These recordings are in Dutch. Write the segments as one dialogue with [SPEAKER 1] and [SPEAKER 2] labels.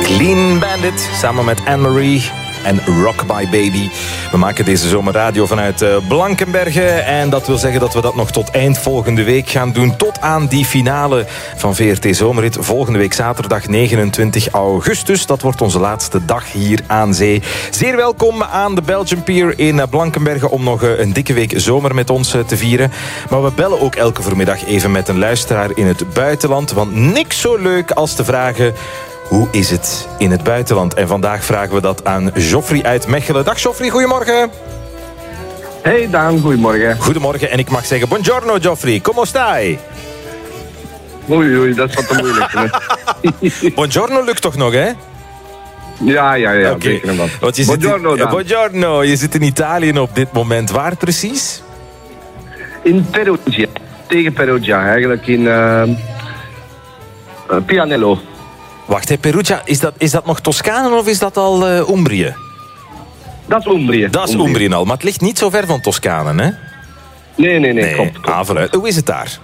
[SPEAKER 1] Clean Bandit samen met Anne-Marie en Rockabye Baby. We maken deze zomer radio vanuit Blankenberge. En dat wil zeggen dat we dat nog tot eind volgende week gaan doen. Tot aan die finale van VRT Zomerrit. Volgende week zaterdag 29 augustus. Dat wordt onze laatste dag hier aan zee. Zeer welkom aan de Belgian Pier in Blankenberge om nog een dikke week zomer met ons te vieren. Maar we bellen ook elke voormiddag even met een luisteraar in het buitenland. Want niks zo leuk als te vragen: hoe is het in het buitenland? En vandaag vragen we dat aan Geoffrey uit Mechelen. Dag Geoffrey, goedemorgen.
[SPEAKER 2] Hey Daan, goedemorgen.
[SPEAKER 1] Goedemorgen en ik mag zeggen buongiorno Geoffrey, come stai?
[SPEAKER 2] Oei, dat is wat te moeilijk.
[SPEAKER 1] Buongiorno lukt toch nog, hè?
[SPEAKER 2] Ja,
[SPEAKER 1] Okay.
[SPEAKER 2] zeker en wat.
[SPEAKER 1] Want je
[SPEAKER 2] Buongiorno,
[SPEAKER 1] zit,
[SPEAKER 2] Daan.
[SPEAKER 1] buongiorno, je zit in Italië op dit moment. Waar precies?
[SPEAKER 2] In Perugia, tegen Perugia, eigenlijk in Pianello.
[SPEAKER 1] Wacht, hè, Perugia, is dat nog Toscane of is dat al Umbrië?
[SPEAKER 2] Dat is Umbrië.
[SPEAKER 1] Dat is Umbrië al, maar het ligt niet zo ver van Toscane, hè?
[SPEAKER 2] Nee, klopt.
[SPEAKER 1] Ah, vooruit. Hoe is het daar?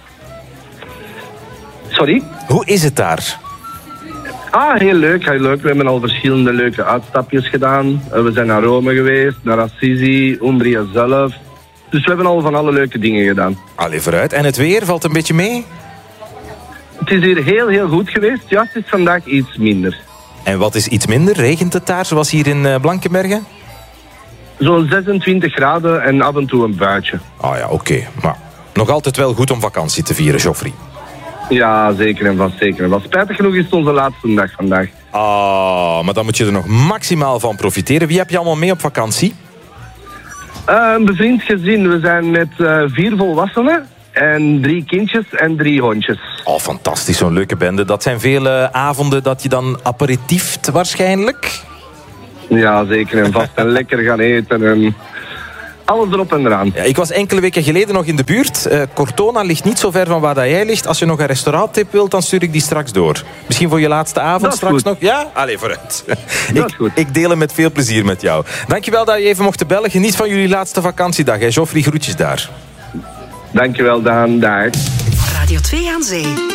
[SPEAKER 2] Sorry?
[SPEAKER 1] Hoe is het daar?
[SPEAKER 2] Ah, heel leuk. We hebben al verschillende leuke uitstapjes gedaan. We zijn naar Rome geweest, naar Assisi, Umbrië zelf. Dus we hebben al van alle leuke dingen gedaan.
[SPEAKER 1] Allee, vooruit. En het weer, valt een beetje mee?
[SPEAKER 2] Het is hier heel goed geweest. Ja, het is vandaag iets minder.
[SPEAKER 1] En wat is iets minder? Regent het daar, zoals hier in Blankenberge?
[SPEAKER 2] Zo'n 26 graden en af en toe een buitje.
[SPEAKER 1] Ah ja, oké. Maar nog altijd wel goed om vakantie te vieren, Geoffrey.
[SPEAKER 2] Ja, zeker en vast. Spijtig genoeg is het onze laatste dag vandaag.
[SPEAKER 1] Ah, maar dan moet je er nog maximaal van profiteren. Wie heb je allemaal mee op vakantie?
[SPEAKER 2] Een bevriend gezin. We zijn met 4 volwassenen en 3 kindjes en 3 hondjes.
[SPEAKER 1] Oh, fantastisch, zo'n leuke bende. Dat zijn vele avonden dat je dan aperitieft waarschijnlijk?
[SPEAKER 2] Ja, zeker en vast. En lekker gaan eten en alles erop en eraan.
[SPEAKER 1] Ja, ik was enkele weken geleden nog in de buurt. Cortona ligt niet zo ver van waar dat jij ligt. Als je nog een restauranttip wilt, dan stuur ik die straks door. Misschien voor je laatste avond straks
[SPEAKER 2] goed.
[SPEAKER 1] nog? Ja? Allee, vooruit.
[SPEAKER 2] Dat is goed.
[SPEAKER 1] Ik deel hem met veel plezier met jou. Dankjewel dat je even mocht bellen. Geniet van jullie laatste vakantiedag. Hè. Geoffrey, groetjes daar.
[SPEAKER 2] Dankjewel, Daan. Dag.
[SPEAKER 3] Radio 2 aan Zee.